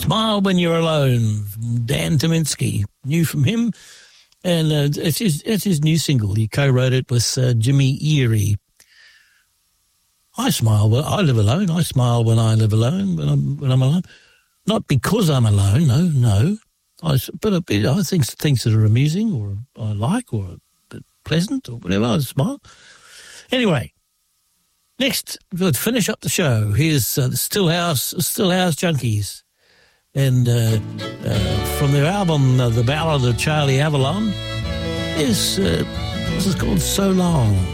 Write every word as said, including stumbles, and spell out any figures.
Smile When You're Alone, from Dan Tyminski, new from him. And uh, it's, his, it's his new single. He co-wrote it with uh, Jimmy Erie. I smile when I live alone. I smile when I live alone, when I'm, when I'm alone. Not because I'm alone, no, no. I, but I think things that are amusing or I like or a bit pleasant or whatever, I smile. Anyway, next, we'll finish up the show. Here's uh, the Stillhouse, Stillhouse Junkies. And uh, uh, from their album, uh, The Ballad of Charlie Avalon, is, uh, this is called So Long.